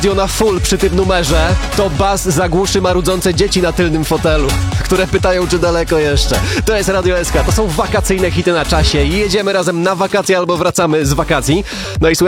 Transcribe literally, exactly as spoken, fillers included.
na full przy tym numerze, to bas zagłuszy marudzące dzieci na tylnym fotelu, które pytają, czy daleko jeszcze. To jest Radio S K, to są wakacyjne hity na czasie. Jedziemy razem na wakacje albo wracamy z wakacji. No i słuchaj,